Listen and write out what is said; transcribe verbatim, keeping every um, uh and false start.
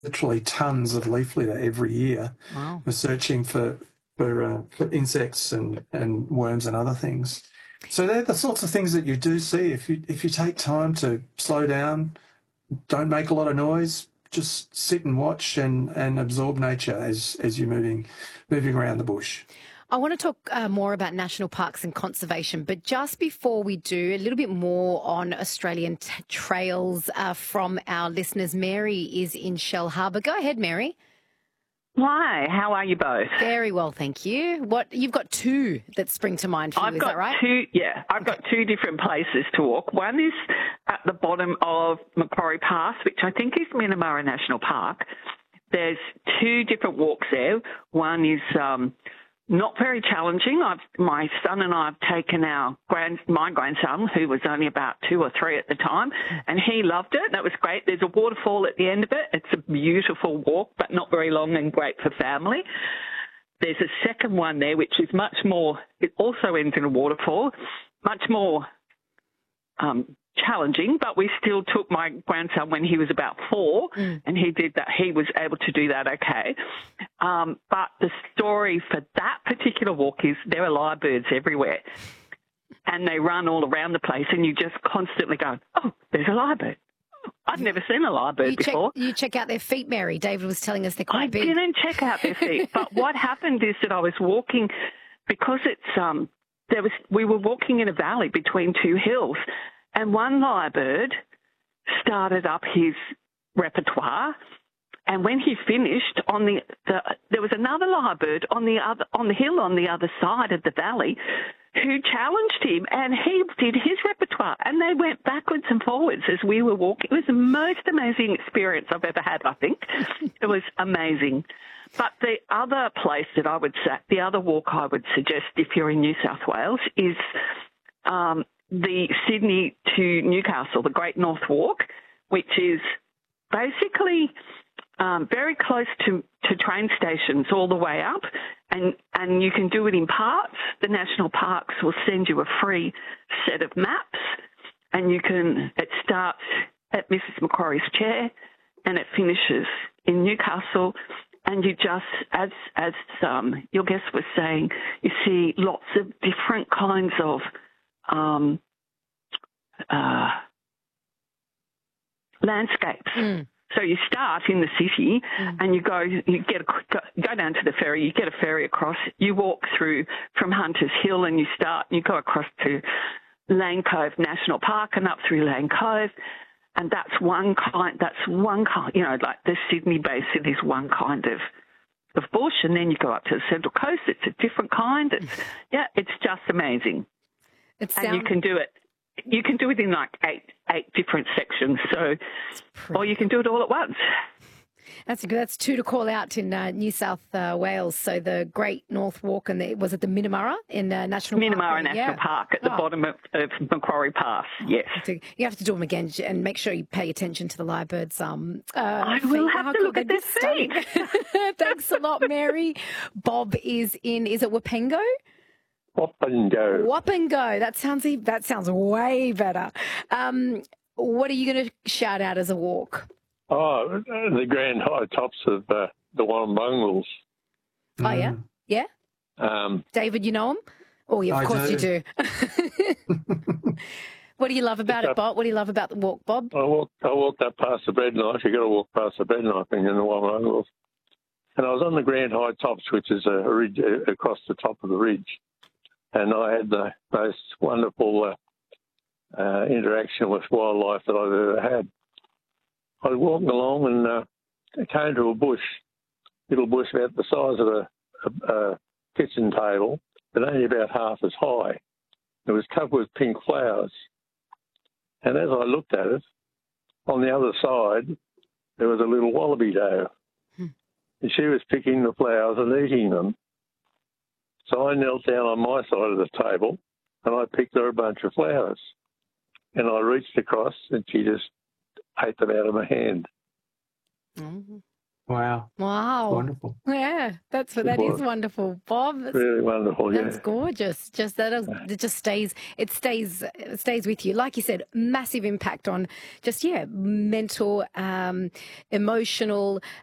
literally tons of leaf litter every year. Wow. We're searching for for, uh, for insects and, and worms and other things. So they're the sorts of things that you do see if you if you take time to slow down, don't make a lot of noise, just sit and watch and, and absorb nature as as you're moving moving around the bush. I want to talk uh, more about national parks and conservation, but just before we do, a little bit more on Australian t- trails uh, from our listeners. Mary is in Shellharbour. Go ahead, Mary. Hi, how are you both? Very well, thank you. What you've got two that spring to mind for you, I've is got that right? two, yeah, I've Okay. got two different places to walk. One is at the bottom of Macquarie Pass, which I think is Minamurra National Park. There's two different walks there. One is um, not very challenging. I've, my son and I have taken our grand, my grandson, who was only about two or three at the time, and he loved it. That was great. There's a waterfall at the end of it. It's a beautiful walk, but not very long and great for family. There's a second one there, which is much more, it also ends in a waterfall, much more um, challenging, but we still took my grandson when he was about four, mm. and he did that. He was able to do that okay. Um, but the story for that particular walk is there are lyrebirds everywhere, and they run all around the place, and you just constantly go, oh, there's a lyrebird. I've never seen a lyrebird you before. Check, you check out their feet, Mary. David was telling us they're quite I big. I didn't check out their feet, but what happened is that I was walking, because it's um, there was we were walking in a valley between two hills, and one lyrebird started up his repertoire, and when he finished, on the, the there was another lyrebird on the other on the hill on the other side of the valley, who challenged him, and he did his repertoire, and they went backwards and forwards as we were walking. It was the most amazing experience I've ever had, I think. It was amazing. But the other place that I would say, the other walk I would suggest if you're in New South Wales is um, the Sydney to Newcastle, the Great North Walk, which is basically um, very close to, to train stations all the way up, and, and you can do it in parts. The national parks will send you a free set of maps, and you can, it starts at Missus Macquarie's chair and it finishes in Newcastle. And you just, as as um, your guest was saying, you see lots of different kinds of um, uh, landscapes. Mm. So you start in the city, mm. and you go, you get a, go down to the ferry. You get a ferry across. You walk through from Hunters Hill, and you start. You go across to Lane Cove National Park and up through Lane Cove. And that's one kind, that's one kind, you know, like the Sydney Basin is one kind of, of bush. And then you go up to the Central Coast, it's a different kind. It's, yeah, it's just amazing. It and sounds... you can do it, you can do it in like eight, eight different sections. So, or you can do it all at once. That's good. That's two to call out in uh, New South uh, Wales. So the Great North Walk, and the, was it the Minamurra in uh, National Minamurra Park? Minamurra National yeah. Park at the oh. bottom of, of Macquarie Pass, yes. You have to do them again and make sure you pay attention to the lyrebirds. Um, uh, I will feet. have oh, to God, look at their feet. Thanks a lot, Mary. Bob is in, is it Wapengo? Wapengo. Wapengo. That sounds, that sounds way better. Um, what are you going to shout out as a walk? Oh, the grand high tops of uh, the Warrumbungles. Oh, mm. yeah? Yeah? Um, David, you know them? Oh, yeah, of I course do. you do. What do you love about it, Bob? What do you love about the walk, Bob? I walked, I walked up past the bread knife. You've got to walk past the bread knife in the Warrumbungles. And I was on the grand high tops, which is a ridge across the top of the ridge. And I had the most wonderful uh, uh, interaction with wildlife that I've ever had. I was walking along and uh, came to a bush, little bush about the size of a, a, a kitchen table, but only about half as high. It was covered with pink flowers. And as I looked at it, on the other side, there was a little wallaby doe. Hmm. And she was picking the flowers and eating them. So I knelt down on my side of the table and I picked her a bunch of flowers. And I reached across and she just ate them out of my hand. Mm-hmm. Wow. Wow. Wonderful. Yeah, that's It that is was. wonderful, Bob. That's, Really wonderful, yeah. that's gorgeous. Just that it just stays. It stays. It stays with you. Like you said, massive impact on just yeah, mental, um, emotional,